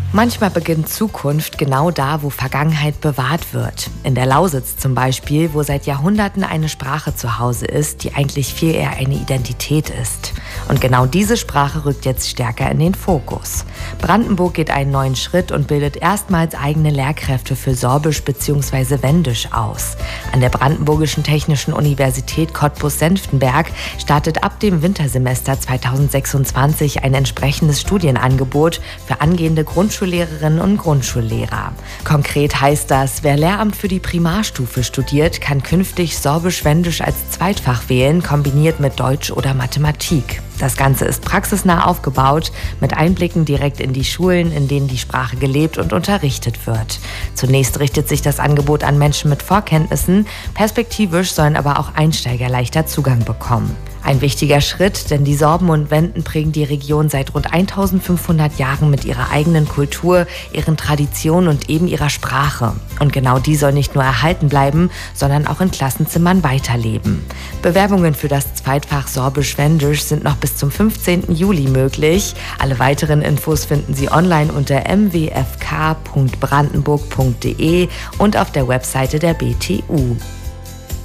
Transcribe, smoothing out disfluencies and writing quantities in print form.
Manchmal beginnt Zukunft genau da, wo Vergangenheit bewahrt wird. In der Lausitz zum Beispiel, wo seit Jahrhunderten eine Sprache zu Hause ist, die eigentlich viel eher eine Identität ist. Und genau diese Sprache rückt jetzt stärker in den Fokus. Brandenburg geht einen neuen Schritt und bildet erstmals eigene Lehrkräfte für Sorbisch bzw. Wendisch aus. An der Brandenburgischen Technischen Universität Cottbus-Senftenberg startet ab dem Wintersemester 2026 ein entsprechendes Studienangebot für angehende Grundschullehrerinnen und Grundschullehrer. Konkret heißt das, wer Lehramt für die Primarstufe studiert, kann künftig Sorbisch-Wendisch als Zweitfach wählen, kombiniert mit Deutsch oder Mathematik. Das Ganze ist praxisnah aufgebaut, mit Einblicken direkt in die Schulen, in denen die Sprache gelebt und unterrichtet wird. Zunächst richtet sich das Angebot an Menschen mit Vorkenntnissen, perspektivisch sollen aber auch Einsteiger leichter Zugang bekommen. Ein wichtiger Schritt, denn die Sorben und Wenden prägen die Region seit rund 1500 Jahren mit ihrer eigenen Kultur, ihren Traditionen und eben ihrer Sprache. Und genau die soll nicht nur erhalten bleiben, sondern auch in Klassenzimmern weiterleben. Bewerbungen für das Zweitfach Sorbisch-Wendisch sind noch bis zum 15. Juli möglich. Alle weiteren Infos finden Sie online unter mwfk.brandenburg.de und auf der Webseite der BTU.